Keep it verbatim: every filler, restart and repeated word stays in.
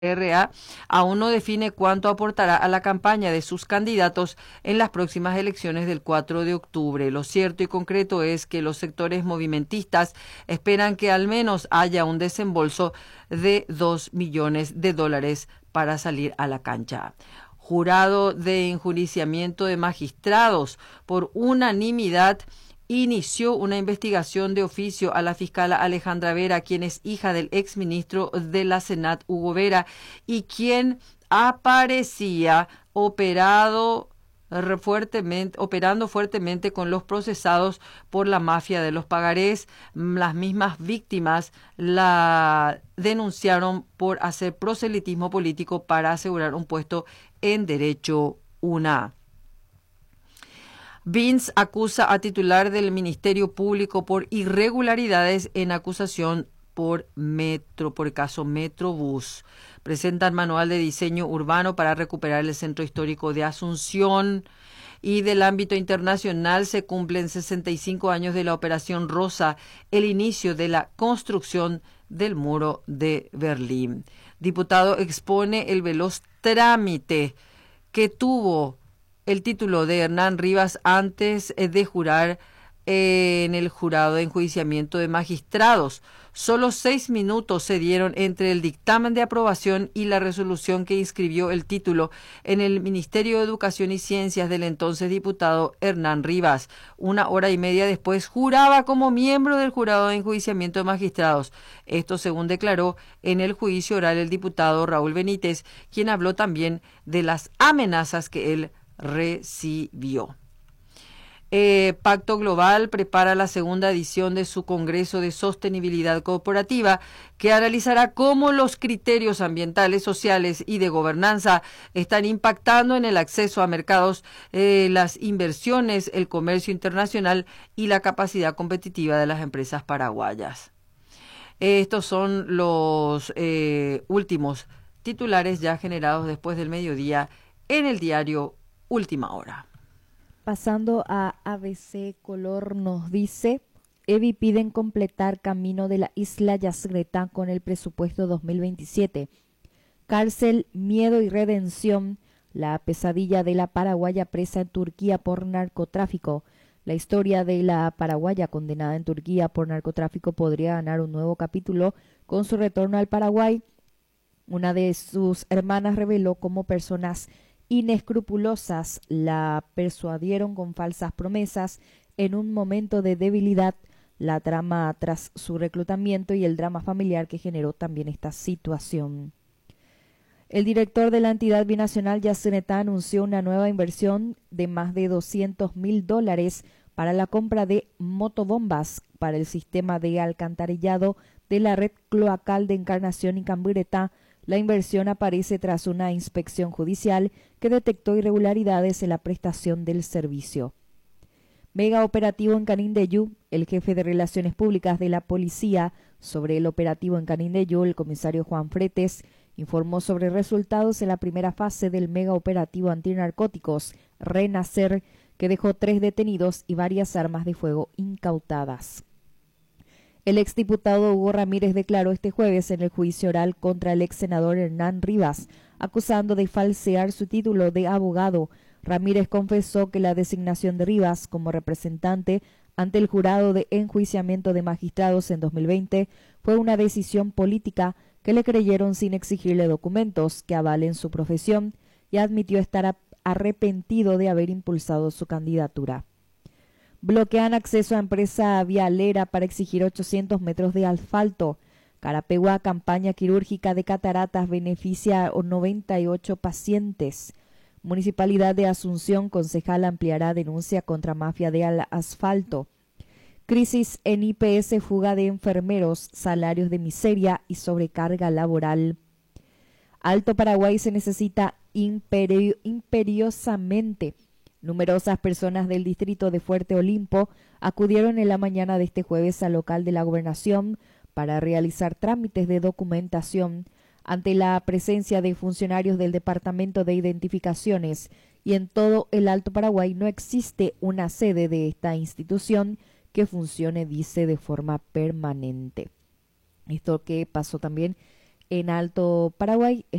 R A aún no define cuánto aportará a la campaña de sus candidatos en las próximas elecciones del cuatro de octubre. Lo cierto y concreto es que los sectores movimentistas esperan que al menos haya un desembolso de dos millones de dólares para salir a la cancha. Jurado de enjuiciamiento de magistrados por unanimidad inició una investigación de oficio a la fiscal Alejandra Vera, quien es hija del exministro de la Senat, Hugo Vera, y quien aparecía operado fuertemente, operando fuertemente con los procesados por la mafia de los pagarés. Las mismas víctimas la denunciaron por hacer proselitismo político para asegurar un puesto en Derecho UNA. Vince acusa a titular del Ministerio Público por irregularidades en acusación por Metro, por el caso Metrobús. Presentan manual de diseño urbano para recuperar el centro histórico de Asunción. Y del ámbito internacional se cumplen sesenta y cinco años de la Operación Rosa, el inicio de la construcción del muro de Berlín. Diputado expone el veloz trámite que tuvo el título de Hernán Rivas antes de jurar en el jurado de enjuiciamiento de magistrados. Solo seis minutos se dieron entre el dictamen de aprobación y la resolución que inscribió el título en el Ministerio de Educación y Ciencias del entonces diputado Hernán Rivas. Una hora y media después juraba como miembro del jurado de enjuiciamiento de magistrados. Esto según declaró en el juicio oral el diputado Raúl Benítez, quien habló también de las amenazas que él recibió. Eh, Pacto Global prepara la segunda edición de su Congreso de Sostenibilidad Corporativa, que analizará cómo los criterios ambientales, sociales y de gobernanza están impactando en el acceso a mercados, eh, las inversiones, el comercio internacional y la capacidad competitiva de las empresas paraguayas. Eh, estos son los eh, últimos titulares ya generados después del mediodía en el diario Última Hora. Pasando a A B C Color, nos dice: E V I piden completar camino de la isla Yacyretá con el presupuesto dos mil veintisiete. Cárcel, miedo y redención, la pesadilla de la paraguaya presa en Turquía por narcotráfico. La historia de la paraguaya condenada en Turquía por narcotráfico podría ganar un nuevo capítulo con su retorno al Paraguay. Una de sus hermanas reveló cómo personas inescrupulosas la persuadieron con falsas promesas en un momento de debilidad. La trama tras su reclutamiento y el drama familiar que generó también esta situación. El director de la entidad binacional Yacyretá anunció una nueva inversión de más de doscientos mil dólares para la compra de motobombas para el sistema de alcantarillado de la red cloacal de Encarnación y Camburetá. La inversión aparece tras una inspección judicial que detectó irregularidades en la prestación del servicio. Mega operativo en Canindeyú. El jefe de Relaciones Públicas de la Policía sobre el operativo en Canindeyú, el comisario Juan Fretes, informó sobre resultados en la primera fase del mega operativo antinarcóticos Renacer, que dejó tres detenidos y varias armas de fuego incautadas. El exdiputado Hugo Ramírez declaró este jueves en el juicio oral contra el ex senador Hernán Rivas, acusando de falsear su título de abogado. Ramírez confesó que la designación de Rivas como representante ante el jurado de enjuiciamiento de magistrados en dos mil veinte fue una decisión política que le creyeron sin exigirle documentos que avalen su profesión, y admitió estar arrepentido de haber impulsado su candidatura. Bloquean acceso a empresa vialera para exigir ochocientos metros de asfalto. Carapegua, campaña quirúrgica de cataratas, beneficia a noventa y ocho pacientes. Municipalidad de Asunción, concejal ampliará denuncia contra mafia de asfalto. Crisis en I P S, fuga de enfermeros, salarios de miseria y sobrecarga laboral. Alto Paraguay se necesita imperio, imperiosamente. Numerosas personas del distrito de Fuerte Olimpo acudieron en la mañana de este jueves al local de la gobernación para realizar trámites de documentación ante la presencia de funcionarios del Departamento de Identificaciones, y en todo el Alto Paraguay no existe una sede de esta institución que funcione, dice, de forma permanente. Esto que pasó también en Alto Paraguay.